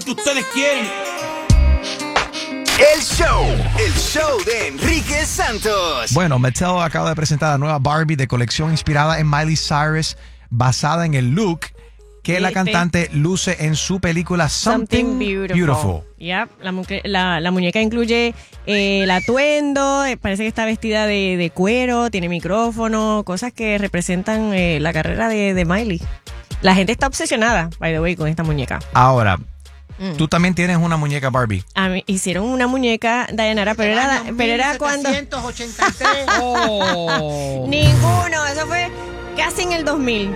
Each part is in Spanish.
que ustedes quieren. El show de Enrique Santos. Bueno, Mattel acaba de presentar la nueva Barbie de colección inspirada en Miley Cyrus, basada en el look que la cantante luce en su película Something Beautiful. Yep, la muñeca incluye el atuendo, parece que está vestida de cuero, tiene micrófono, cosas que representan la carrera de Miley. La gente está obsesionada, by the way, con esta muñeca. Ahora, tú también tienes una muñeca Barbie. Hicieron una muñeca Dayanara, pero era cuando... 1783. Ninguno, eso fue casi en el 2000.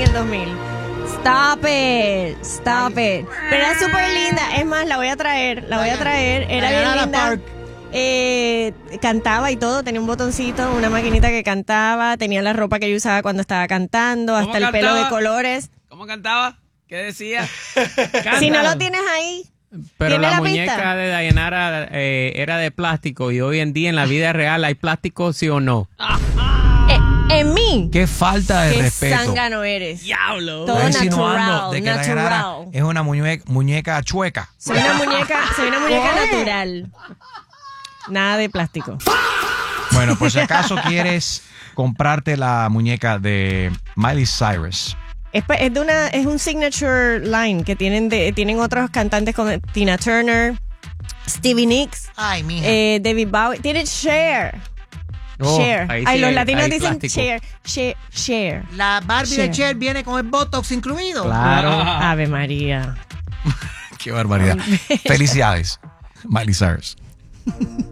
Stop it. Pero era súper linda. Es más, la voy a traer. Era bien linda. Cantaba y todo. Tenía un botoncito, una maquinita que cantaba. Tenía la ropa que yo usaba cuando estaba cantando. Hasta el pelo de colores. ¿Cómo cantaba? ¿Qué decía? Si no lo tienes ahí. Pero la muñeca pista? De Dayanara era de plástico y hoy en día en la vida real hay plástico, ¿sí o no? En mí. Qué falta de Qué respeto. zángano eres. Diablo. Todo Estás insinuando de que natural. Dayanara es una muñeca chueca. Soy una muñeca natural. Nada de plástico. Bueno, por si acaso quieres comprarte la muñeca de Miley Cyrus. Es un signature line que tienen otros cantantes como Tina Turner, Stevie Nicks, Ay, mija. David Bowie. Tienen Cher. Cher. ahí Ay, sí los hay latinos dicen plástico. Cher. La Barbie Cher. de Cher viene con el Botox incluido. Claro. Ave María. Qué barbaridad. Felicidades, Miley Cyrus.